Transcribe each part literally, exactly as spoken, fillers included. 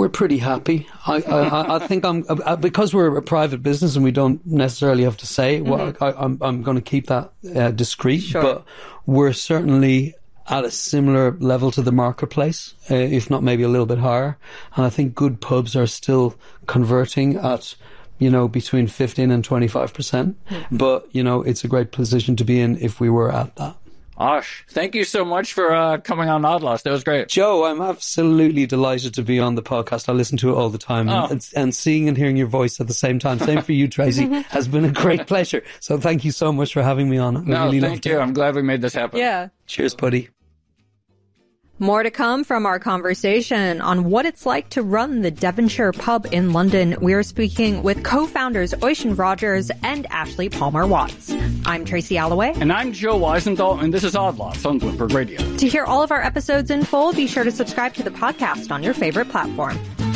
We're pretty happy. I, I, I think I'm because we're a private business and we don't necessarily have to say. Mm-hmm. Well, I, I'm I'm going to keep that uh, discreet. Sure. But we're certainly at a similar level to the marketplace, uh, if not maybe a little bit higher. And I think good pubs are still converting at, you know, between fifteen and twenty-five percent. Mm-hmm. But you know, it's a great position to be in if we were at that. Osh, thank you so much for uh, coming on Odd Lots. That was great. Joe, I'm absolutely delighted to be on the podcast. I listen to it all the time. Oh. And, and seeing and hearing your voice at the same time, same for you, Tracy, has been a great pleasure. So thank you so much for having me on. I no, really thank you. It. I'm glad we made this happen. Yeah. Cheers, buddy. More to come from our conversation on what it's like to run the Devonshire pub in London. We are speaking with co-founders Oisin Rogers and Ashley Palmer-Watts. I'm Tracy Alloway. And I'm Joe Weisenthal, and this is Odd Lots on Bloomberg Radio. To hear all of our episodes in full, be sure to subscribe to the podcast on your favorite platform.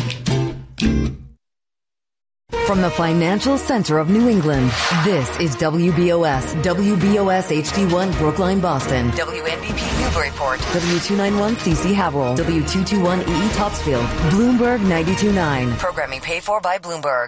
From the financial center of New England, this is W B O S, W B O S H D one Brookline, Boston, W N B P Newburyport, W two ninety-one C C Haverhill, W two twenty-one E E Topsfield, Bloomberg ninety-two point nine. Programming paid for by Bloomberg.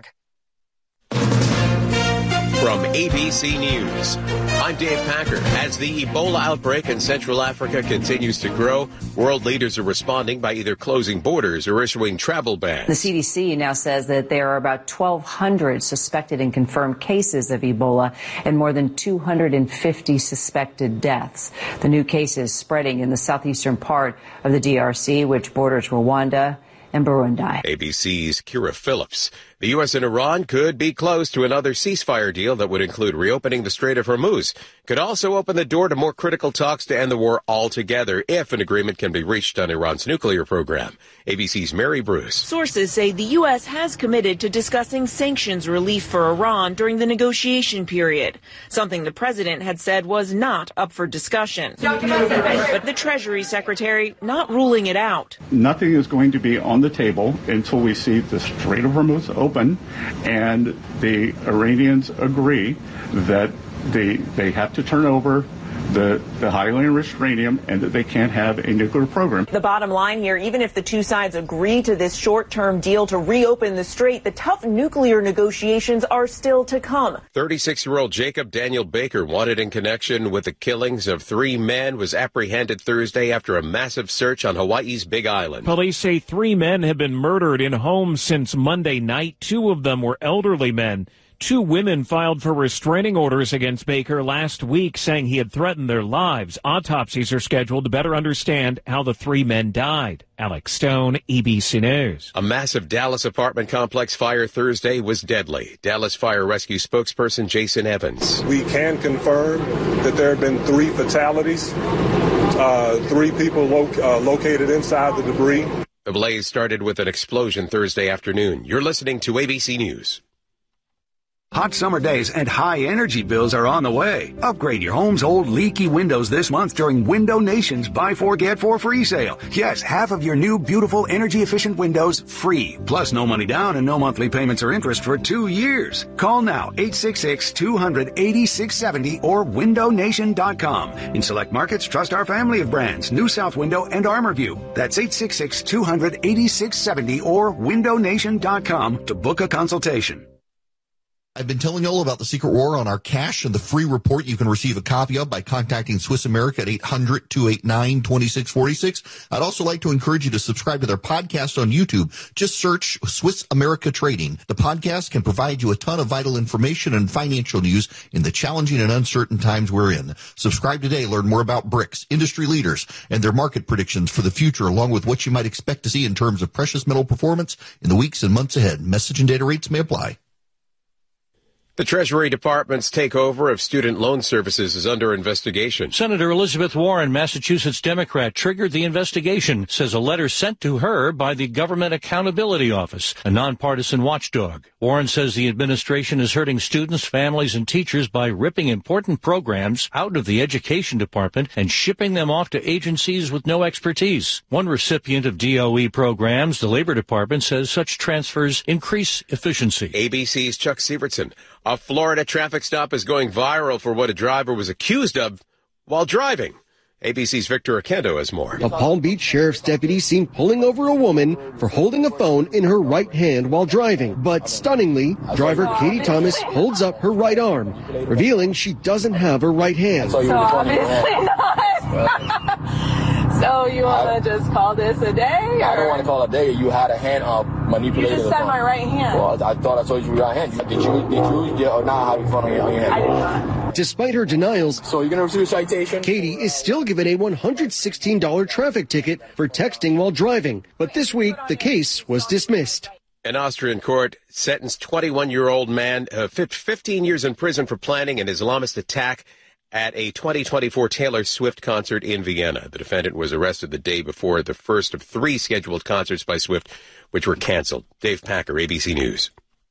From A B C News, I'm Dave Packer. As the Ebola outbreak in Central Africa continues to grow, world leaders are responding by either closing borders or issuing travel bans. The C D C now says that there are about twelve hundred suspected and confirmed cases of Ebola and more than two hundred fifty suspected deaths. The new cases spreading in the southeastern part of the D R C, which borders Rwanda and Burundi. A B C's Kira Phillips. The U S and Iran could be close to another ceasefire deal that would include reopening the Strait of Hormuz. Could also open the door to more critical talks to end the war altogether if an agreement can be reached on Iran's nuclear program. A B C's Mary Bruce. Sources say the U S has committed to discussing sanctions relief for Iran during the negotiation period, something the president had said was not up for discussion. But the Treasury Secretary not ruling it out. Nothing is going to be on the table until we see the Strait of Hormuz open and the Iranians agree that they they have to turn over the, the highly enriched uranium and that they can't have a nuclear program. The bottom line here, even if the two sides agree to this short-term deal to reopen the strait, the tough nuclear negotiations are still to come. thirty-six-year-old Jacob Daniel Baker, wanted in connection with the killings of three men, was apprehended Thursday after a massive search on Hawaii's Big Island. Police say three men have been murdered in homes since Monday night. Two of them were elderly men. Two women filed for restraining orders against Baker last week, saying he had threatened their lives. Autopsies are scheduled to better understand how the three men died. Alex Stone, A B C News. A massive Dallas apartment complex fire Thursday was deadly. Dallas Fire Rescue spokesperson Jason Evans. We can confirm that there have been three fatalities, uh, three people lo- uh, located inside the debris. The blaze started with an explosion Thursday afternoon. You're listening to A B C News. Hot summer days and high energy bills are on the way. Upgrade your home's old leaky windows this month during Window Nation's Buy Four Get Four free sale. Yes, half of your new beautiful energy efficient windows free. Plus no money down and no monthly payments or interest for two years. Call now eight six six, two hundred, eighty-six seventy or window nation dot com. In select markets, trust our family of brands, New South Window and ArmorView. That's eight six six, two hundred, eighty-six seventy or window nation dot com to book a consultation. I've been telling you all about the secret war on our cash and the free report you can receive a copy of by contacting Swiss America at eight hundred, two eight nine, two six four six. I'd also like to encourage you to subscribe to their podcast on YouTube. Just search Swiss America Trading. The podcast can provide you a ton of vital information and financial news in the challenging and uncertain times we're in. Subscribe today. Learn more about BRICS, industry leaders, and their market predictions for the future, along with what you might expect to see in terms of precious metal performance in the weeks and months ahead. Message and data rates may apply. The Treasury Department's takeover of student loan services is under investigation. Senator Elizabeth Warren, Massachusetts Democrat, triggered the investigation, says a letter sent to her by the Government Accountability Office, a nonpartisan watchdog. Warren says the administration is hurting students, families, and teachers by ripping important programs out of the Education Department and shipping them off to agencies with no expertise. One recipient of D O E programs, the Labor Department, says such transfers increase efficiency. A B C's Chuck Sievertson. A Florida traffic stop is going viral for what a driver was accused of while driving. A B C's Victor Akendo has more. A Palm Beach sheriff's deputy seen pulling over a woman for holding a phone in her right hand while driving. But stunningly, driver Katie Thomas holds up her right arm, revealing she doesn't have her right hand. So obviously not. So you want to just call this a day? Or? I don't want to call it a day. You had a hand uh, manipulated. You just said my right hand. Well, I thought I told you your right hand. Did you, did you, yeah, or not have your phone on your, on your hand? I did not. Despite her denials, so you're going to receive a citation? Katie is still given a one hundred sixteen dollars traffic ticket for texting while driving. But this week, the case was dismissed. An Austrian court sentenced twenty-one-year-old man uh, fifteen years in prison for planning an Islamist attack at a twenty twenty-four Taylor Swift concert in Vienna. The defendant was arrested the day before the first of three scheduled concerts by Swift, which were canceled. Dave Packer, A B C News.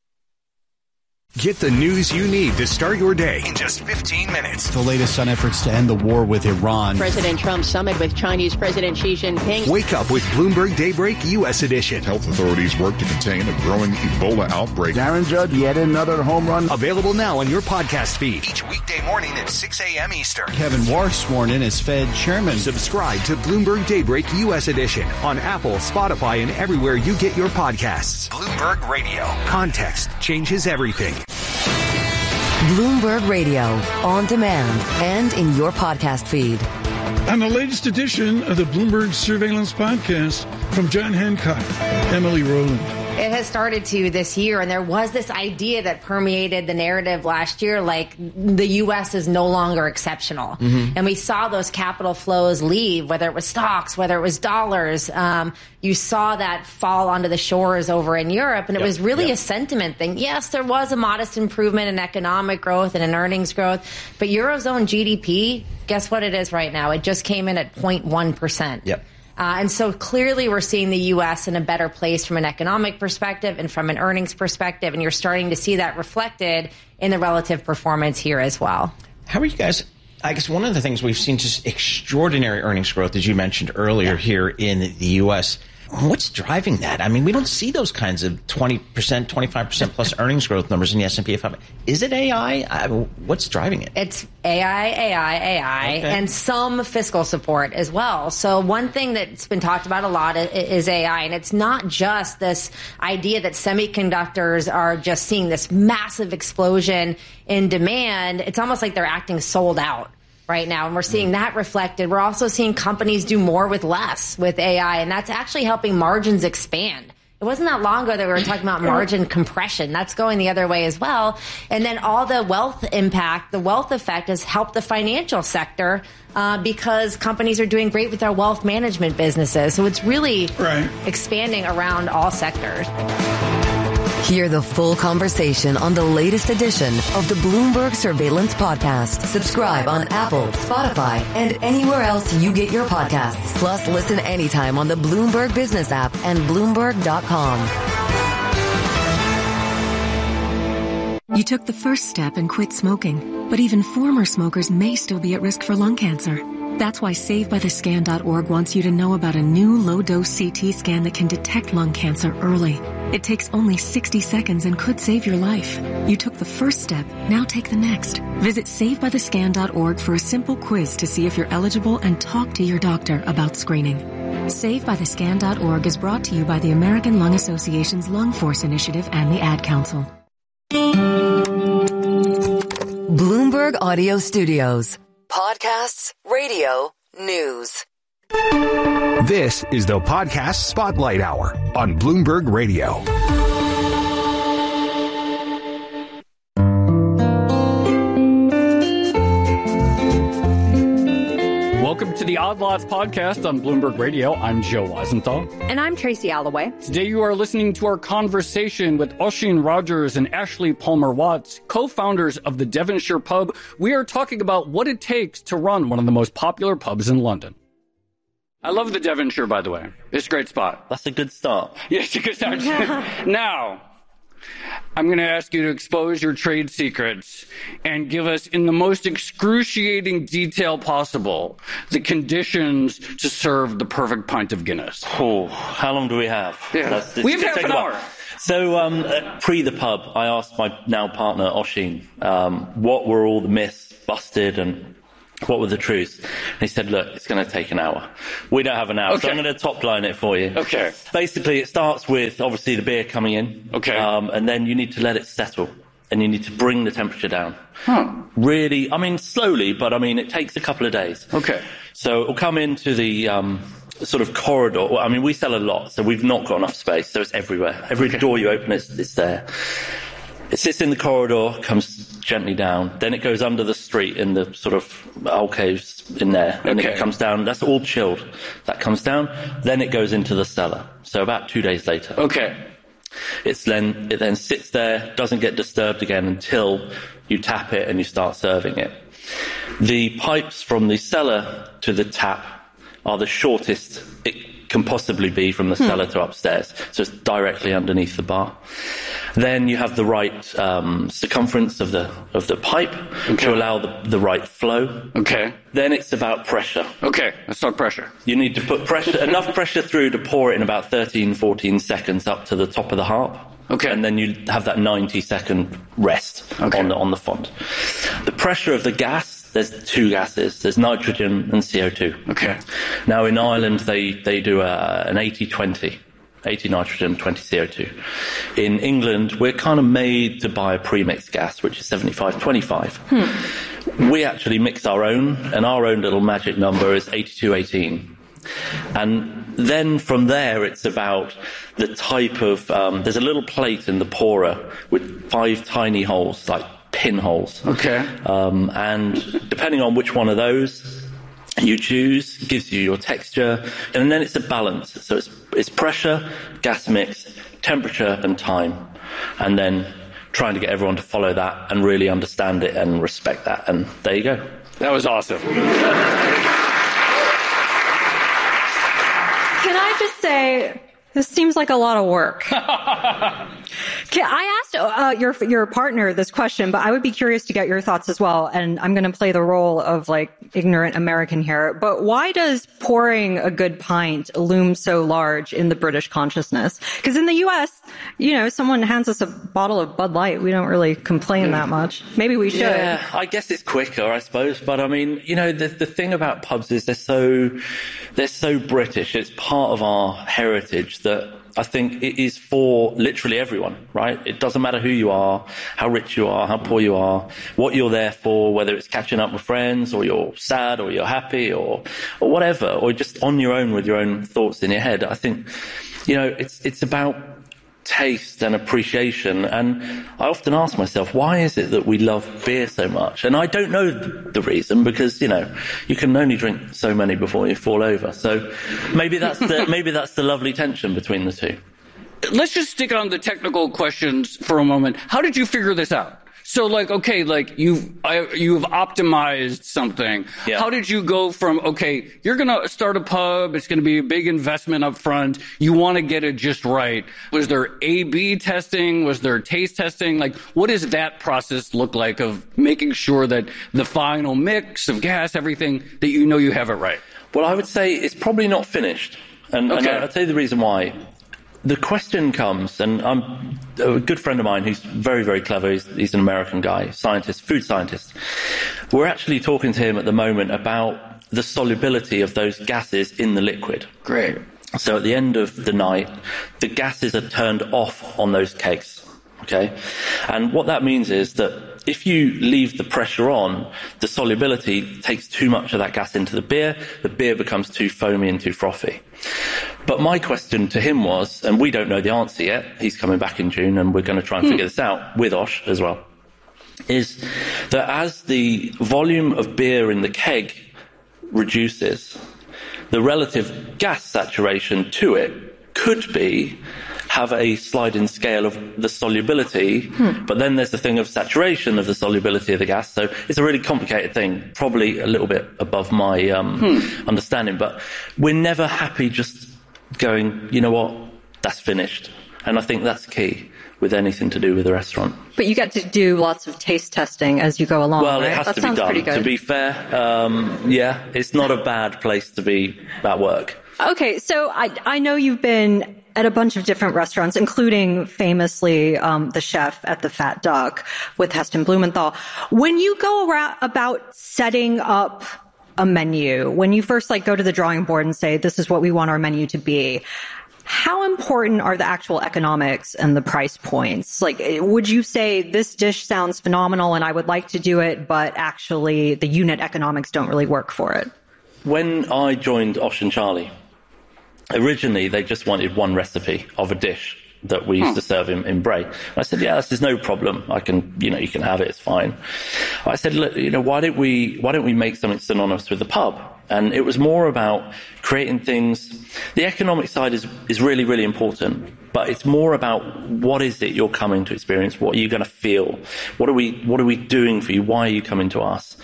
Get the news you need to start your day in just fifteen minutes. The latest on efforts to end the war with Iran. President Trump's summit with Chinese President Xi Jinping. Wake up with Bloomberg Daybreak U S edition. Health authorities work to contain a growing Ebola outbreak. Darren Judge, yet another home run. Available now on your podcast feed. Each weekday morning at six a.m. Eastern. Kevin Warsh sworn in as Fed chairman. Subscribe to Bloomberg Daybreak U S edition on Apple, Spotify, and everywhere you get your podcasts. Bloomberg Radio. Context changes everything. Bloomberg Radio, on demand and in your podcast feed. On the latest edition of the Bloomberg Surveillance Podcast from John Hancock, Emily Rowland. It has started to this year, and there was this idea that permeated the narrative last year, like the U S is no longer exceptional. Mm-hmm. And we saw those capital flows leave, whether it was stocks, whether it was dollars. Um, you saw that fall onto the shores over in Europe, and it yep. was really yep. a sentiment thing. Yes, there was a modest improvement in economic growth and in earnings growth, but Eurozone G D P, guess what it is right now? It just came in at zero point one percent. Yep. Uh, and so clearly we're seeing the U S in a better place from an economic perspective and from an earnings perspective, and you're starting to see that reflected in the relative performance here as well. How are you guys? I guess one of the things we've seen just extraordinary earnings growth, as you mentioned earlier, yeah. here in the U S. What's driving that? I mean, we don't see those kinds of twenty percent, twenty-five percent plus earnings growth numbers in the S and P five hundred. Is it A I? I? What's driving it? It's A I, A I, A I, okay. and some fiscal support as well. So one thing that's been talked about a lot is A I, and it's not just this idea that semiconductors are just seeing this massive explosion in demand. It's almost like they're acting sold out right now, and we're seeing that reflected. We're also seeing companies do more with less with A I, and that's actually helping margins expand. It wasn't that long ago that we were talking about margin compression. That's going the other way as well. And then all the wealth impact, the wealth effect has helped the financial sector uh, because companies are doing great with their wealth management businesses. So it's really right. expanding around all sectors. Hear the full conversation on the latest edition of the Bloomberg Surveillance Podcast. Subscribe on Apple, Spotify, and anywhere else you get your podcasts. Plus, listen anytime on the Bloomberg Business app and Bloomberg dot com. You took the first step and quit smoking, but even former smokers may still be at risk for lung cancer. That's why Save By The Scan dot org wants you to know about a new low-dose C T scan that can detect lung cancer early. It takes only sixty seconds and could save your life. You took the first step, now take the next. Visit Save By The Scan dot org for a simple quiz to see if you're eligible and talk to your doctor about screening. Save By The Scan dot org is brought to you by the American Lung Association's Lung Force Initiative and the Ad Council. Bloomberg Audio Studios. Podcasts, radio, news. This is the Podcast Spotlight Hour on Bloomberg Radio. Welcome to the Odd Lots podcast on Bloomberg Radio. I'm Joe Weisenthal. And I'm Tracy Alloway. Today you are listening to our conversation with Oisin Rogers and Ashley Palmer Watts, co-founders of the Devonshire Pub. We are talking about what it takes to run one of the most popular pubs in London. I love the Devonshire, by the way. It's a great spot. That's a good start. Yeah, it's a good start. Now, I'm going to ask you to expose your trade secrets and give us, in the most excruciating detail possible, the conditions to serve the perfect pint of Guinness. Oh, how long do we have? Yeah. That's, we have half an hour. So, um, pre the pub, I asked my now partner, Oisin, um, what were all the myths busted and what were the truths? And he said, look, it's going to take an hour. We don't have an hour, okay. so I'm going to top line it for you. Okay. Basically, it starts with, obviously, the beer coming in. Okay. Um, and then you need to let it settle. And you need to bring the temperature down. Huh. Really, I mean, slowly, but I mean, it takes a couple of days. Okay. So it'll come into the um, sort of corridor. I mean, we sell a lot, so we've not got enough space, so it's everywhere. Every okay. door you open, it's, it's there. It sits in the corridor, comes gently down. Then it goes under the street in the sort of alcoves in there. And okay. it comes down. That's all chilled. That comes down. Then it goes into the cellar. So about two days later. Okay. It's then, it then sits there, doesn't get disturbed again until you tap it and you start serving it. The pipes from the cellar to the tap are the shortest it can possibly be from the hmm. cellar to upstairs. So it's directly underneath the bar. Then you have the right um, circumference of the of the pipe okay. to allow the, the right flow. Okay. Then it's about pressure. Okay, let's talk pressure. You need to put pressure, enough pressure through to pour it in about thirteen, fourteen seconds up to the top of the harp. Okay. And then you have that ninety second rest okay. on the on the font. The pressure of the gas, there's two gases. There's nitrogen and C O two. Okay. Now in Ireland they, they do a, an eighty twenty. eighty nitrogen, twenty C O two. In England, we're kind of made to buy a premixed gas, which is seventy-five twenty-five. Hmm. We actually mix our own, and our own little magic number is eighty-two eighteen. And then from there, it's about the type of, um, there's a little plate in the pourer with five tiny holes, like pinholes. Okay. Um, and depending on which one of those you choose, gives you your texture, and then it's a balance. So it's it's pressure, gas mix, temperature, and time, and then trying to get everyone to follow that and really understand it and respect that. And there you go. That was awesome. Can I just say, this seems like a lot of work. Can, I asked uh, your your partner this question, but I would be curious to get your thoughts as well. And I'm going to play the role of like ignorant American here. But why does pouring a good pint loom so large in the British consciousness? Because in the U S, you know, someone hands us a bottle of Bud Light, we don't really complain that much. Maybe we should. Yeah, I guess it's quicker, I suppose. But I mean, you know, the the thing about pubs is they're so they're so British. It's part of our heritage that I think it is for literally everyone, right? It doesn't matter who you are, how rich you are, how poor you are, what you're there for, whether it's catching up with friends or you're sad or you're happy or, or whatever, or just on your own with your own thoughts in your head. I think, you know, it's, it's about taste and appreciation. And I often ask myself, why is it that we love beer so much? And I don't know the reason, because, you know, you can only drink so many before you fall over. So maybe that's the, maybe that's the lovely tension between the two. Let's just stick on the technical questions for a moment. How did you figure this out? So, like, okay, like, you've, I, you've optimized something. Yeah. How did you go from, okay, you're going to start a pub, it's going to be a big investment up front, you want to get it just right. Was there A B testing? Was there taste testing? Like, what does that process look like of making sure that the final mix of gas, everything, that you know you have it right? Well, I would say it's probably not finished. And, okay. and I'll tell you the reason why. The question comes, and I'm a good friend of mine who's very, very clever. He's, he's an American guy, scientist, food scientist. We're actually talking to him at the moment about the solubility of those gases in the liquid. Great. So at the end of the night, the gases are turned off on those kegs. Okay? And what that means is that if you leave the pressure on, the solubility takes too much of that gas into the beer, the beer becomes too foamy and too frothy. But my question to him was, and we don't know the answer yet, he's coming back in June and we're going to try and hmm. figure this out with Osh as well, is that as the volume of beer in the keg reduces, the relative gas saturation to it could be have a sliding scale of the solubility, hmm. but then there's the thing of saturation of the solubility of the gas. So it's a really complicated thing, probably a little bit above my um, hmm. understanding. But we're never happy just going, you know what, that's finished. And I think that's key with anything to do with the restaurant. But you get to do lots of taste testing as you go along, Well, right? it has that to be done. Pretty good. To be fair, um, yeah, it's not a bad place to be at work. Okay, so I, I know you've been at a bunch of different restaurants, including famously um, the chef at the Fat Duck with Heston Blumenthal. When you go around about setting up a menu, when you first like go to the drawing board and say, this is what we want our menu to be, how important are the actual economics and the price points? Like, would you say this dish sounds phenomenal and I would like to do it, but actually the unit economics don't really work for it? When I joined Osh and Charlie, originally they just wanted one recipe of a dish that we used to serve in, in Bray. I said, yeah, this is no problem. I can, you know, you can have it. It's fine. I said, look, you know, why don't we, why don't we make something synonymous with the pub? And it was more about creating things. The economic side is, is really, really important, but it's more about what is it you're coming to experience? What are you going to feel? What are we, what are we doing for you? Why are you coming to us?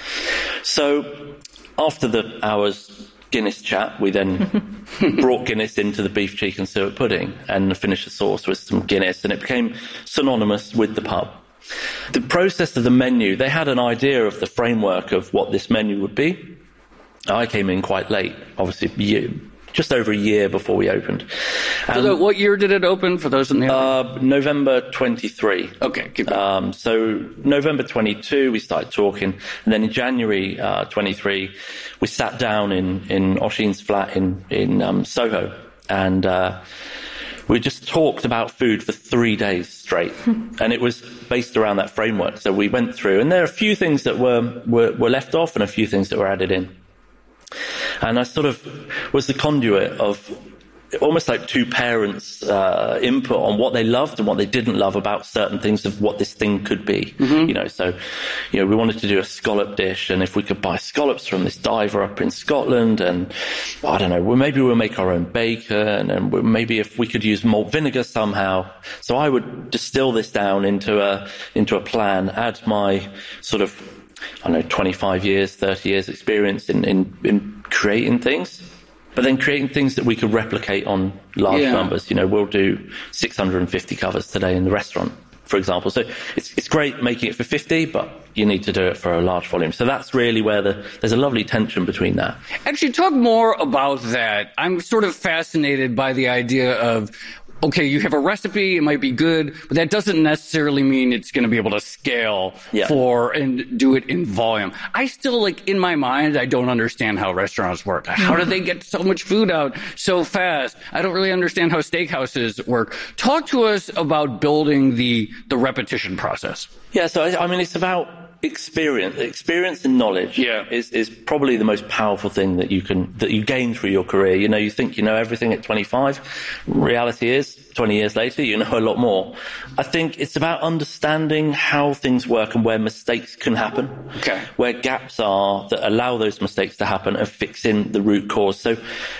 So after the hours Guinness chat, we then brought Guinness into the beef cheek and suet pudding and finished the sauce with some Guinness, and it became synonymous with the pub. The process of the menu, they had an idea of the framework of what this menu would be. I came in quite late, obviously, year, just over a year before we opened. And so what year did it open for those in the uh, November twenty-three. Okay, keep going. Um, so November twenty-two, we started talking, and then in January uh, twenty-three, we sat down in in Oisin's flat in in um, Soho, and uh, we just talked about food for three days straight, and it was based around that framework. So we went through, and there are a few things that were were, were left off, and a few things that were added in. And I sort of was the conduit of almost like two parents' uh, input on what they loved and what they didn't love about certain things of what this thing could be. Mm-hmm. You know, so, you know, we wanted to do a scallop dish, and if we could buy scallops from this diver up in Scotland, and I don't know, well, maybe we'll make our own bacon, and maybe if we could use malt vinegar somehow. So I would distill this down into a into a plan, add my sort of, I don't know, twenty-five years, thirty years experience in, in, in creating things, but then creating things that we could replicate on large yeah. numbers. You know, we'll do six hundred fifty covers today in the restaurant, for example. So it's it's great making it for fifty, but you need to do it for a large volume. So that's really where the there's a lovely tension between that. Actually, talk more about that. I'm sort of fascinated by the idea of, okay, you have a recipe, it might be good, but that doesn't necessarily mean it's going to be able to scale yeah. for and do it in volume. I still, like, in my mind, I don't understand how restaurants work. How do they get so much food out so fast? I don't really understand how steakhouses work. Talk to us about building the, the repetition process. Yeah, so, I, I mean, it's about experience. Experience and knowledge yeah. is, is probably the most powerful thing that you can, that you gain through your career. You know, you think you know everything at twenty-five. Reality is, twenty years later, you know a lot more. I think it's about understanding how things work and where mistakes can happen. Okay. Where gaps are that allow those mistakes to happen, and fixing the root cause. So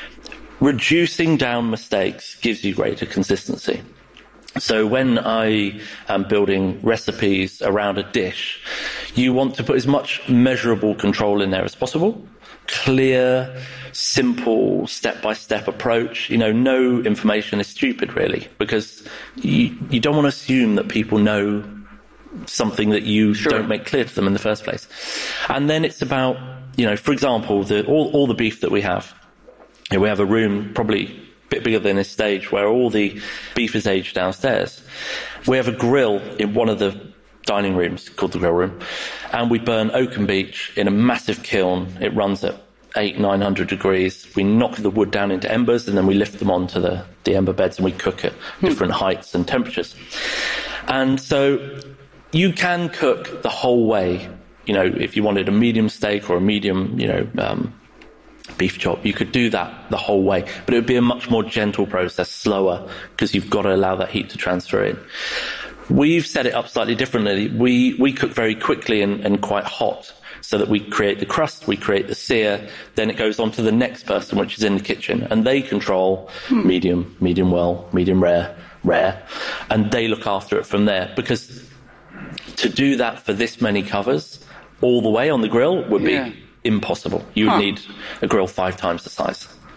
reducing down mistakes gives you greater consistency. So when I am building recipes around a dish, you want to put as much measurable control in there as possible. Clear, simple, step-by-step approach. You know, no information is stupid, really, because you, you don't want to assume that people know something that you sure. don't make clear to them in the first place. And then it's about, you know, for example, the, all, all the beef that we have. You know, we have a room probably bit bigger than this stage where all the beef is aged downstairs. We have a grill in one of the dining rooms called the grill room, and we burn oaken beech in a massive kiln. It runs at eight, nine hundred degrees. We knock the wood down into embers, and then we lift them onto the, the ember beds, and we cook at different heights and temperatures. And so you can cook the whole way. You know, if you wanted a medium steak or a medium, you know, um, beef chop, you could do that the whole way, but it would be a much more gentle process, slower, because you've got to allow that heat to transfer in. We've set it up slightly differently. We we cook very quickly and, and quite hot, so that we create the crust, we create the sear, then it goes on to the next person, which is in the kitchen, and they control hmm. medium, medium well, medium rare, rare, and they look after it from there. Because to do that for this many covers all the way on the grill would be yeah. impossible. You would huh. need a grill five times the size.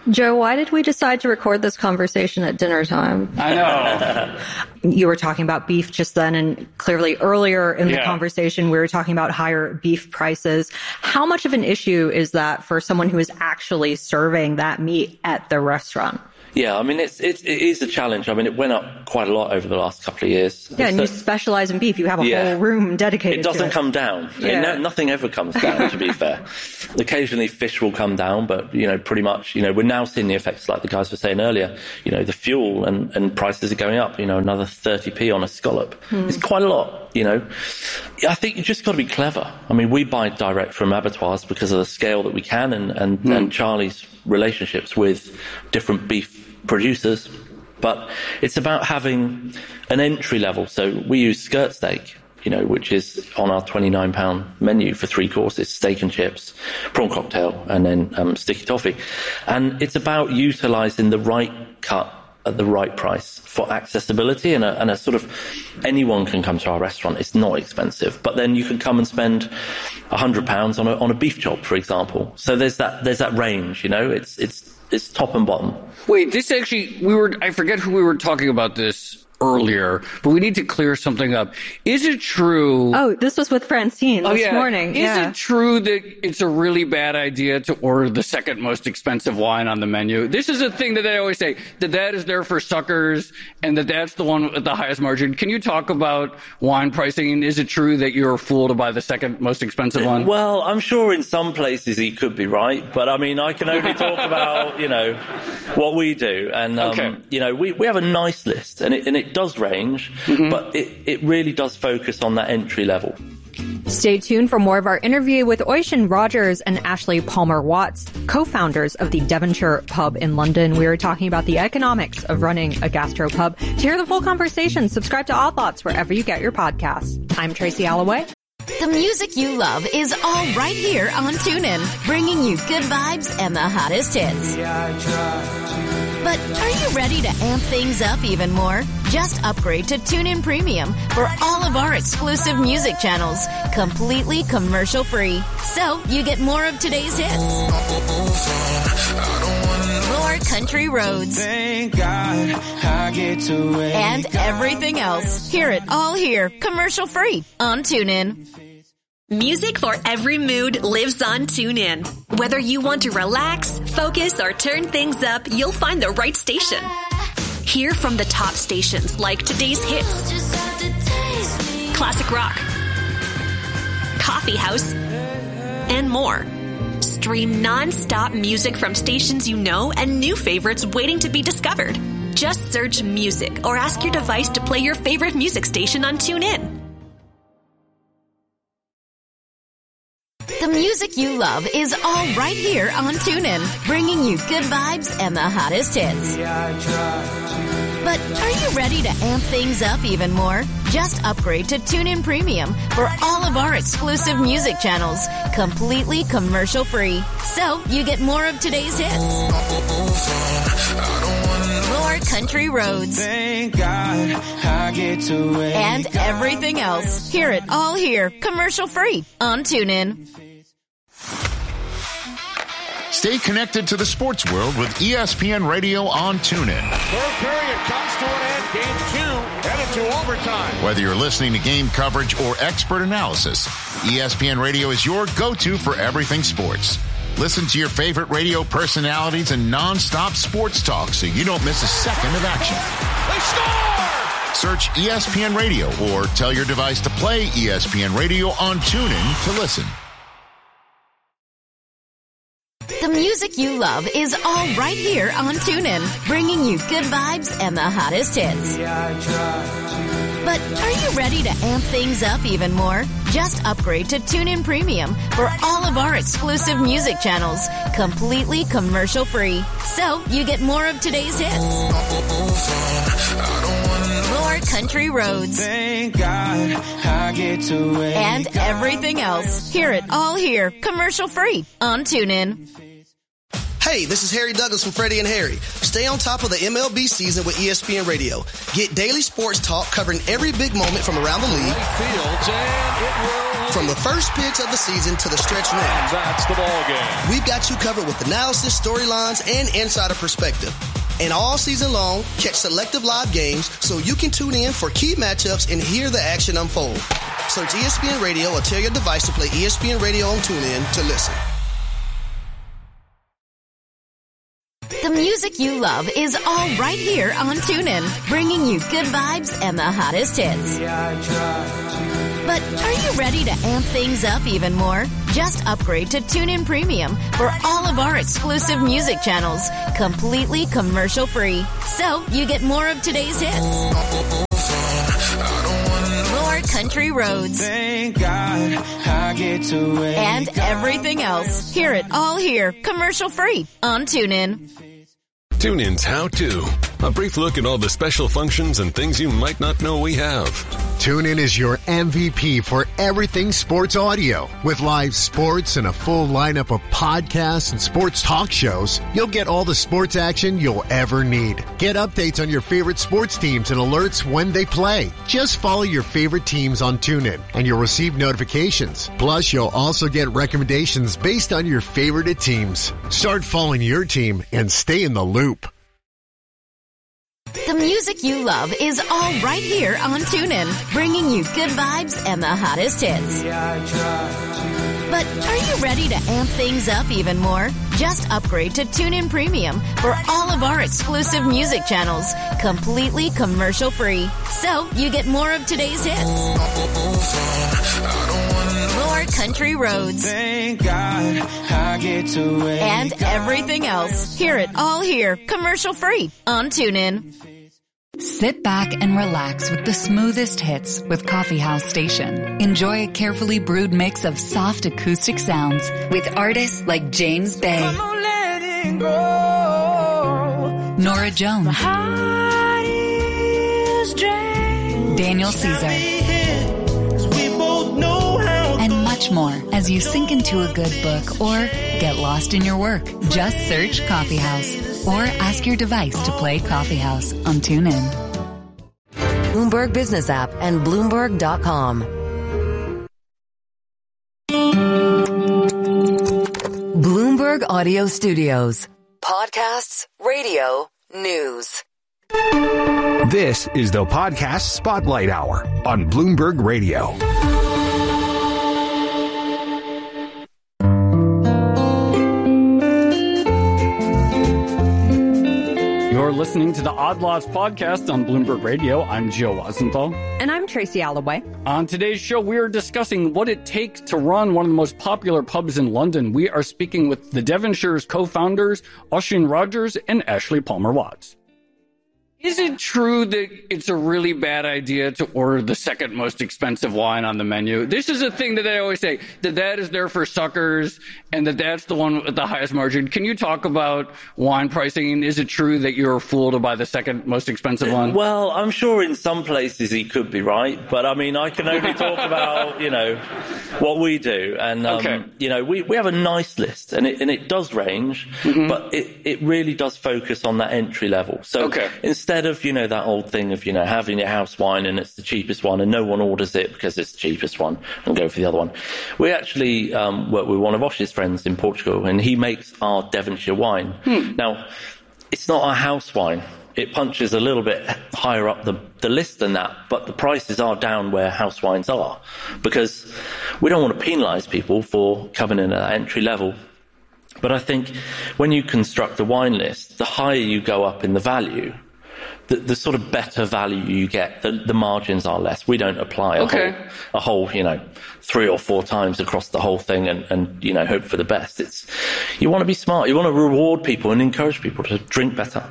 Joe, why did we decide to record this conversation at dinner time? I know. You were talking about beef just then, and clearly earlier in the Yeah. conversation, we were talking about higher beef prices. How much of an issue is that for someone who is actually serving that meat at the restaurant? Yeah, I mean, it's, it's, it is a challenge. I mean, it went up quite a lot over the last couple of years. Yeah, and So- you specialize in beef. You have a Yeah. whole room dedicated It to it. doesn't come down. Yeah. No, nothing ever comes down, to be fair. Occasionally fish will come down, but, you know, pretty much, you know, we're now seeing the effects like the guys were saying earlier. You know, the fuel and, and prices are going up, you know, another thirty p on a scallop. Hmm. It's quite a lot, you know. I think you just got to be clever. I mean, we buy direct from abattoirs because of the scale that we can and, and, Hmm. and Charlie's relationships with different beef producers. But it's about having an entry level. So we use skirt steak, you know, which is on our twenty-nine pound menu for three courses, steak and chips, prawn cocktail, and then um, sticky toffee. And it's about utilising the right cut at the right price for accessibility and a, and a sort of anyone can come to our restaurant. It's not expensive, but then you can come and spend a hundred pounds on a on a beef chop, for example. So there's that there's that range, you know. It's it's it's top and bottom. Wait, this actually, we were, I forget who we were talking about this earlier, but we need to clear something up. Is it true? Oh, this was with Francine this Oh, yeah. morning. Is yeah. it true that it's a really bad idea to order the second most expensive wine on the menu? This is a thing that they always say, that that is there for suckers and that that's the one with the highest margin. Can you talk about wine pricing? Is it true that you're fooled by the second most expensive one? Well, I'm sure in some places he could be right, but I mean, I can only talk about, you know, what we do. And, um, Okay. you know, we, we have a nice list and it, and it does range, Mm-hmm. but it, it really does focus on that entry level. Stay tuned for more of our interview with Oisin Rogers and Ashley Palmer Watts, co-founders of the Devonshire Pub in London. We are talking about the economics of running a gastropub. To hear the full conversation, subscribe to Odd Lots wherever you get your podcasts. I'm Tracy Alloway. The music you love is all right here on TuneIn, bringing you good vibes and the hottest hits. But are you ready to amp things up even more? Just upgrade to TuneIn Premium for all of our exclusive music channels, completely commercial free. So you get more of today's hits. More country roads. Thank God I get to wake And everything else. Hear it all here, commercial free on TuneIn. Music for every mood lives on TuneIn. Whether you want to relax, focus, or turn things up, you'll find the right station. Hear from the top stations like today's hits, classic rock, coffee house, and more. Stream non-stop music from stations you know and new favorites waiting to be discovered. Just search music or ask your device to play your favorite music station on TuneIn. The music you love is all right here on TuneIn, bringing you good vibes and the hottest hits. But are you ready to amp things up even more? Just upgrade to TuneIn Premium for all of our exclusive music channels, completely commercial free. So you get more of today's hits. More country roads. Thank God I get to wake And everything else. Hear it all here, commercial free on TuneIn. Stay connected to the sports world with E S P N Radio on TuneIn. Third period comes to an end. Game two headed to overtime. Whether you're listening to game coverage or expert analysis, E S P N Radio is your go-to for everything sports. Listen to your favorite radio personalities and non-stop sports talk so you don't miss a second of action. They score! Search E S P N Radio or tell your device to play E S P N Radio on TuneIn to listen. The music you love is all right here on TuneIn, bringing you good vibes and the hottest hits. But are you ready to amp things up even more? Just upgrade to TuneIn Premium for all of our exclusive music channels, completely commercial free. So you get more of today's hits. More country roads. Thank God I get to wake And everything else. Hear it all here, commercial free on TuneIn. Hey, this is Harry Douglas from Freddie and Harry. Stay on top of the M L B season with E S P N Radio. Get daily sports talk covering every big moment from around the league. Fields, and it will. From the first pitch of the season to the stretch run. That's the ball game. We've got you covered with analysis, storylines, and insider perspective. And all season long, catch selective live games so you can tune in for key matchups and hear the action unfold. Search E S P N Radio or tell your device to play E S P N Radio on TuneIn to listen. The music you love is all right here on TuneIn, bringing you good vibes and the hottest hits. But are you ready to amp things up even more? Just upgrade to TuneIn Premium for all of our exclusive music channels, completely commercial-free. So you get more of today's hits. More country roads. Thank God I get to wake and everything else. Hear it all here, commercial-free on TuneIn. TuneIn's How To. A brief look at all the special functions and things you might not know we have. TuneIn is your M V P for everything sports audio. With live sports and a full lineup of podcasts and sports talk shows, you'll get all the sports action you'll ever need. Get updates on your favorite sports teams and alerts when they play. Just follow your favorite teams on TuneIn and you'll receive notifications. Plus, you'll also get recommendations based on your favorite teams. Start following your team and stay in the loop. The music you love is all right here on TuneIn, bringing you good vibes and the hottest hits. But are you ready to amp things up even more? Just upgrade to TuneIn Premium for all of our exclusive music channels, completely commercial-free. So you get more of today's hits. More country roads. Thank God I get to wake and everything else. Hear it all here, commercial-free on TuneIn. Sit back and relax with the smoothest hits with Coffee House Station. Enjoy a carefully brewed mix of soft acoustic sounds with artists like James Bay, Nora Jones, Daniel Caesar, and much more as you sink into a good book or get lost in your work. Just search Coffee House or ask your device to play Coffee House on TuneIn. Bloomberg Business App and Bloomberg dot com. Bloomberg Audio Studios. Podcasts, radio, news. This is the Podcast Spotlight Hour on Bloomberg Radio. You're listening to the Odd Lots podcast on Bloomberg Radio. I'm Joe Wasenthal. And I'm Tracy Alloway. On today's show, we are discussing what it takes to run one of the most popular pubs in London. We are speaking with the Devonshire's co-founders, Oisin Rogers and Ashley Palmer Watts. Is it true that it's a really bad idea to order the second most expensive wine on the menu? This is a thing that they always say, that that is there for suckers and that that's the one with the highest margin. Can you talk about wine pricing? Is it true that you're fooled to buy the second most expensive one? Well, I'm sure in some places he could be right, but I mean, I can only talk about, you know, what we do. And, um, okay. you know, we, we have a nice list and it, and it does range, mm-hmm. but it, it really does focus on that entry level. So okay. instead of, you know, that old thing of, you know, having your house wine and it's the cheapest one and no one orders it because it's the cheapest one and go for the other one. We actually um, work with one of Osh's friends in Portugal and he makes our Devonshire wine. Hmm. Now, it's not our house wine. It punches a little bit higher up the, the list than that, but the prices are down where house wines are because we don't want to penalise people for coming in at that entry level. But I think when you construct a wine list, the higher you go up in the value, The, the sort of better value you get, the, the margins are less. We don't apply a, okay. whole, a whole, you know, three or four times across the whole thing and, and, you know, hope for the best. It's, you want to be smart. You want to reward people and encourage people to drink better.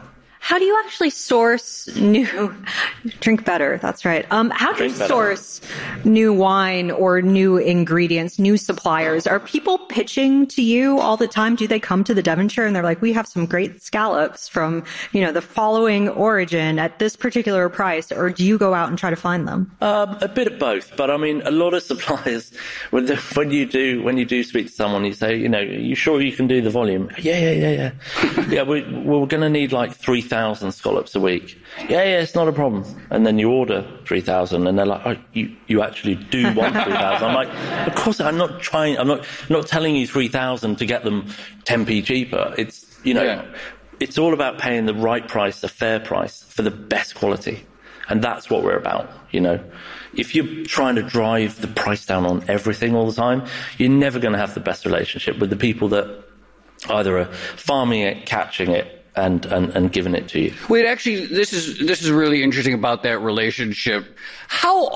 How do you actually source new, drink better, that's right. Um, how do Drink you better. source new wine or new ingredients, new suppliers? Are people pitching to you all the time? Do they come to the Devonshire and they're like, we have some great scallops from, you know, the following origin at this particular price, or do you go out and try to find them? Um, a bit of both, but I mean, a lot of suppliers, when, the, when you do when you do speak to someone, you say, you know, are you sure you can do the volume? Yeah, yeah, yeah, yeah. yeah, we, we're going to need like three thousand scallops a week. Yeah, yeah, it's not a problem. And then you order three thousand, and they're like, oh, you, you actually do want three thousand. I'm like, of course, I'm not trying, I'm not, not telling you three thousand to get them ten p cheaper. It's, you know, yeah. It's all about paying the right price, the fair price, for the best quality. And that's what we're about, you know. If you're trying to drive the price down on everything all the time, you're never going to have the best relationship with the people that either are farming it, catching it, and, and, and giving it to you. Wait, actually, this is this is really interesting about that relationship. How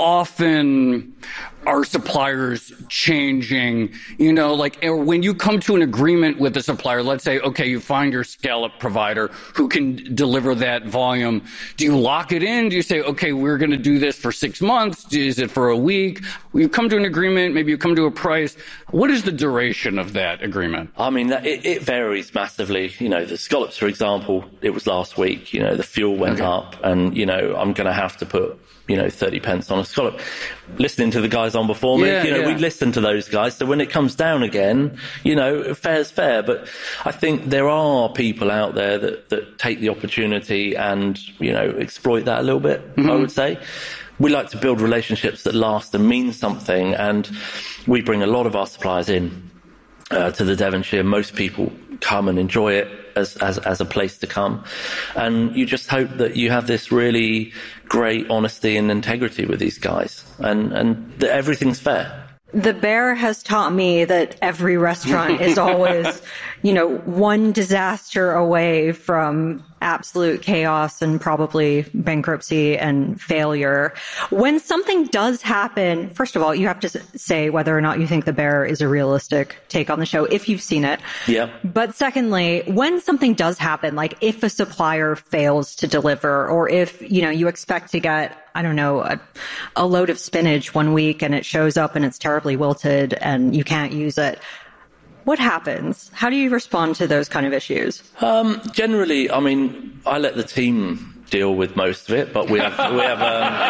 often are suppliers changing? You know, like when you come to an agreement with a supplier, let's say, okay, you find your scallop provider who can deliver that volume. Do you lock it in? Do you say, okay, we're going to do this for six months? Is it for a week? You come to an agreement, maybe you come to a price. What is the duration of that agreement? I mean, that, it, it varies massively. You know, the scallops, for example, it was last week. You know, the fuel went okay. up, and, you know, I'm going to have to put, you know, thirty pence on a scallop. Listening to the guys on before me, yeah, you know, yeah. we listen to those guys. So when it comes down again, you know, fair's fair. But I think there are people out there that, that take the opportunity and, you know, exploit that a little bit, mm-hmm. I would say. We like to build relationships that last and mean something, and we bring a lot of our suppliers in uh, to the Devonshire. Most people come and enjoy it as, as as a place to come, and you just hope that you have this really great honesty and integrity with these guys, and and that everything's fair. The Bear has taught me that every restaurant is always, you know, one disaster away from absolute chaos and probably bankruptcy and failure. When something does happen, first of all, you have to say whether or not you think The Bear is a realistic take on the show, if you've seen it. Yeah. But secondly, when something does happen, like if a supplier fails to deliver, or if, you know, you expect to get, I don't know, a, a load of spinach one week and it shows up and it's terribly wilted and you can't use it. What happens? How do you respond to those kind of issues? Um, generally, I mean, I let the team deal with most of it, but we have we have.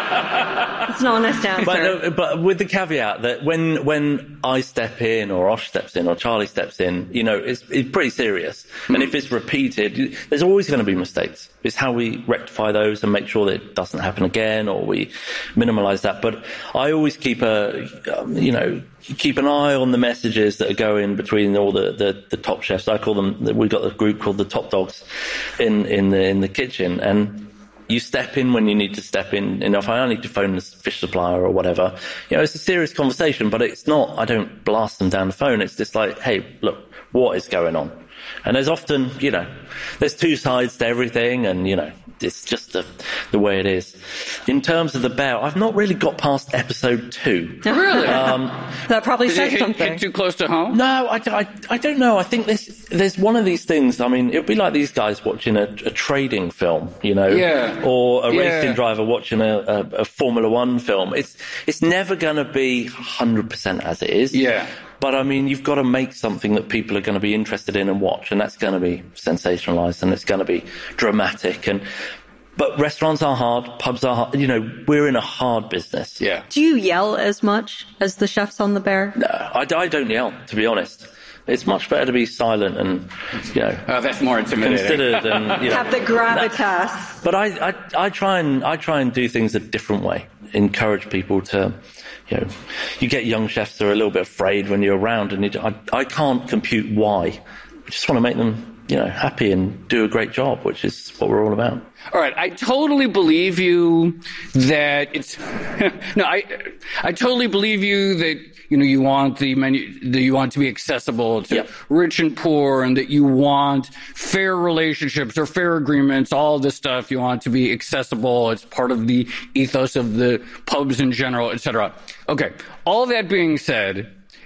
Um, it's an honest answer. But, but with the caveat that when when I step in, or Osh steps in, or Charlie steps in, you know, it's it's pretty serious. Mm. And if it's repeated, there's always going to be mistakes. It's how we rectify those and make sure that it doesn't happen again, or we minimise that. But I always keep a, um, you know, keep an eye on the messages that are going between all the, the, the top chefs. I call them. We've got a group called the Top Dogs in in the in the kitchen, and you step in when you need to step in. And if I need to phone the fish supplier or whatever, you know, it's a serious conversation, but it's not, I don't blast them down the phone. It's just like, hey, look, what is going on? And there's often, you know, there's two sides to everything, and, you know, it's just the, the way it is. In terms of the Bear, I've not really got past episode two. Really? Um, that probably Did says it hit, something. hit too close to home? No, I, I, I don't know. I think there's, there's one of these things. I mean, it would be like these guys watching a, a trading film, you know, yeah. or a yeah. racing driver watching a, a, a Formula One film. It's, it's never going to be one hundred percent as it is. Yeah. But, I mean, you've got to make something that people are going to be interested in and watch, and that's going to be sensationalised, and it's going to be dramatic. And But restaurants are hard, pubs are hard. You know, we're in a hard business. Yeah. Do you yell as much as the chefs on The Bear? No, I, I don't yell, to be honest. It's much better to be silent and, you know, oh, that's more intimidating. Considered and, you know, have the gravitas. That, but I, I, I try and I try and do things a different way. Encourage people to, you know, you get young chefs who are a little bit afraid when you're around, and you, I, I can't compute why. I just want to make them, you know, happy and do a great job, which is what we're all about. All right, I totally believe you that it's no, I I totally believe you that, you know, you want the menu, that you want it to be accessible to yep. rich and poor, and that you want fair relationships or fair agreements, all this stuff. You want it to be accessible. It's part of the ethos of the pubs in general, et cetera. Okay, all that being said,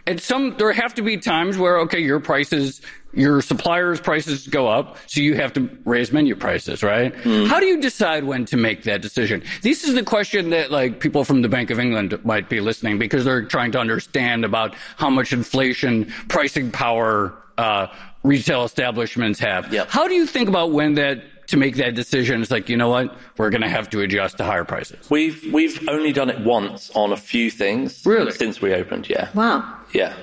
at some, there have to be times where, okay, your prices, your suppliers' prices go up, so you have to raise menu prices, right? Mm. How do you decide when to make that decision? This is the question that, like, people from the Bank of England might be listening because they're trying to understand about how much inflation, pricing power, uh, retail establishments have. Yep. How do you think about when that, to make that decision? It's like, you know what, we're going to have to adjust to higher prices. We've we've only done it once on a few things. Really? Since we opened, yeah. Wow. Yeah.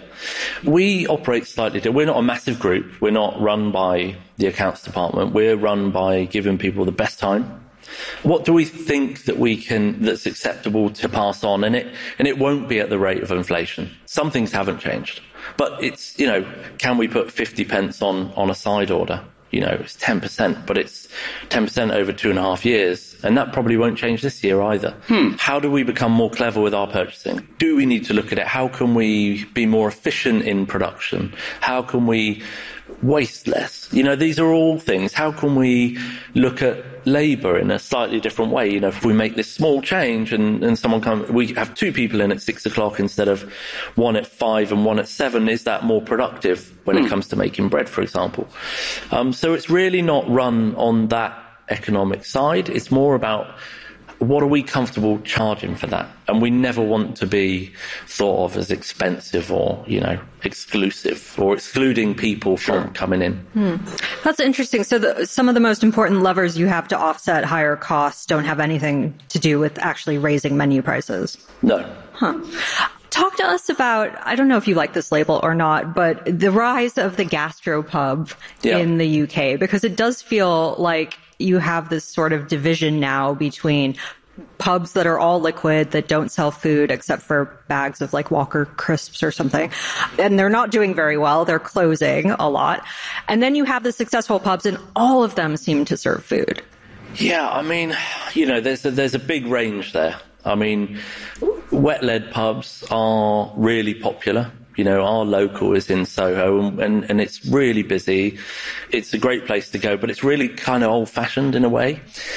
We operate slightly different. We're not a massive group. We're not run by the accounts department. We're run by giving people the best time. What do we think that we can, that's acceptable to pass on? And it, and it won't be at the rate of inflation. Some things haven't changed. But it's, you know, can we put fifty pence on, on a side order? You know, it's ten percent, but it's ten percent over two and a half years. And that probably won't change this year either. Hmm. How do we become more clever with our purchasing? Do we need to look at it? How can we be more efficient in production? How can we waste less? You know, these are all things. How can we look at labour in a slightly different way? You know, if we make this small change and, and someone comes, we have two people in at six o'clock instead of one at five and one at seven, is that more productive when mm. it comes to making bread, for example? Um, so it's really not run on that economic side. It's more about what are we comfortable charging for that? And we never want to be thought of as expensive or, you know, exclusive or excluding people from sure. coming in. Hmm. That's interesting. So the, some of the most important levers you have to offset higher costs don't have anything to do with actually raising menu prices. No. Huh. Talk to us about, I don't know if you like this label or not, but the rise of the gastropub yeah. in the U K, because it does feel like you have this sort of division now between pubs that are all liquid, that don't sell food except for bags of like Walker crisps or something. And they're not doing very well. They're closing a lot. And then you have the successful pubs and all of them seem to serve food. Yeah, I mean, you know, there's a, there's a big range there. I mean, wet-led pubs are really popular. You know, our local is in Soho and, and, and it's really busy. It's a great place to go, but it's really kind of old-fashioned in a way.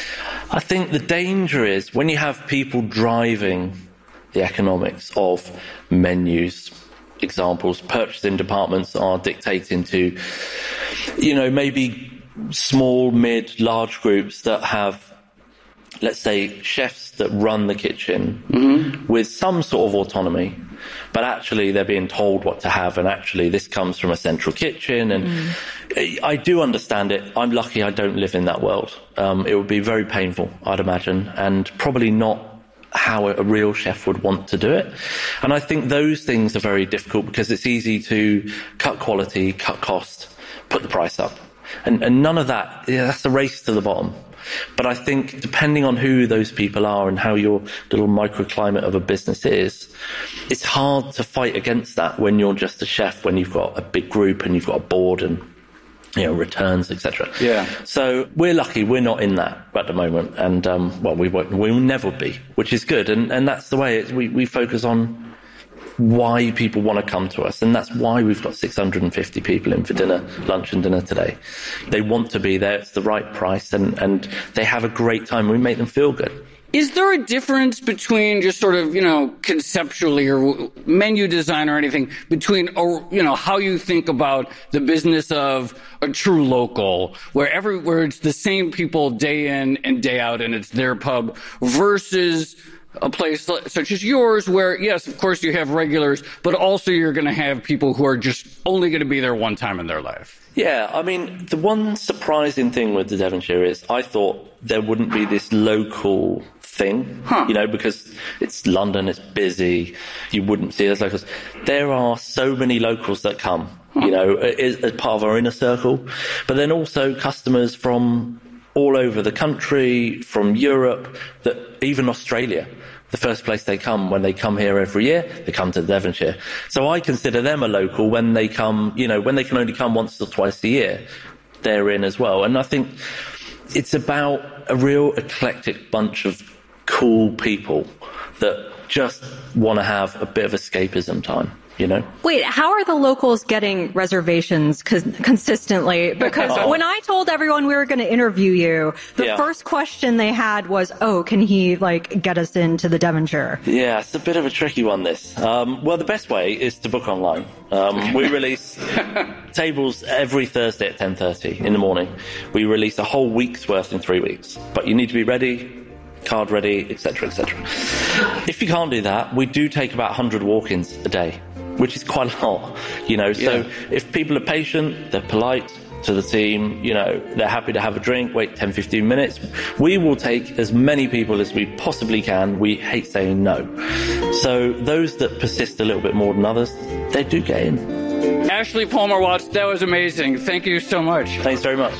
I think the danger is when you have people driving the economics of menus, examples, purchasing departments are dictating to, you know, maybe small, mid, large groups that have, let's say, chefs that run the kitchen mm-hmm. with some sort of autonomy, but actually they're being told what to have, and actually this comes from a central kitchen. And mm. I do understand it. I'm lucky I don't live in that world. Um, it would be very painful, I'd imagine, and probably not how a real chef would want to do it. And I think those things are very difficult because it's easy to cut quality, cut cost, put the price up. And, and none of that, yeah, that's a race to the bottom. But I think depending on who those people are and how your little microclimate of a business is, it's hard to fight against that when you're just a chef, when you've got a big group and you've got a board and, you know, returns, et cetera. Yeah. So we're lucky we're not in that at the moment. And, um, well, we won't, we will never be, which is good. And, and that's the way it, we, we focus on why people want to come to us. And that's why we've got six hundred fifty people in for dinner, lunch and dinner today. They want to be there. It's the right price and, and they have a great time. We make them feel good. Is there a difference between just sort of, you know, conceptually or menu design or anything between, or, you know, how you think about the business of a true local where every, where it's the same people day in and day out and it's their pub versus a place such as yours where, yes, of course you have regulars, but also you're going to have people who are just only going to be there one time in their life? Yeah, I mean, the one surprising thing with the Devonshire is I thought there wouldn't be this local thing, huh. you know, because it's London, it's busy, you wouldn't see those locals. There are so many locals that come, huh. you know, as part of our inner circle, but then also customers from all over the country, from Europe, that even Australia. The first place they come when they come here every year, they come to Devonshire. So I consider them a local when they come, you know, when they can only come once or twice a year, they're in as well. And I think it's about a real eclectic bunch of cool people that just want to have a bit of escapism time. you know? Wait, how are the locals getting reservations cons- consistently? Because Oh. when I told everyone we were going to interview you, the Yeah. first question they had was, oh, can he, like, get us into the Devonshire? Yeah, it's a bit of a tricky one, this. Um, well, the best way is to book online. Um, we release tables every Thursday at ten thirty in the morning. We release a whole week's worth in three weeks. But you need to be ready, card ready, et cetera, et cetera. If you can't do that, we do take about one hundred walk-ins a day, which is quite a lot, you know. So Yeah. if people are patient, they're polite to the team, you know, they're happy to have a drink, wait ten, fifteen minutes, we will take as many people as we possibly can. We hate saying no. So those that persist a little bit more than others, they do get in. Ashley Palmer Watts, that was amazing. Thank you so much. Thanks very much.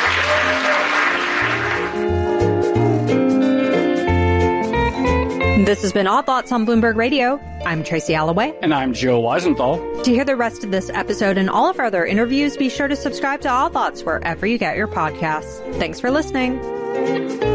This has been Odd Thoughts on Bloomberg Radio. I'm Tracy Alloway. And I'm Joe Weisenthal. To hear the rest of this episode and all of our other interviews, be sure to subscribe to Odd Thoughts wherever you get your podcasts. Thanks for listening.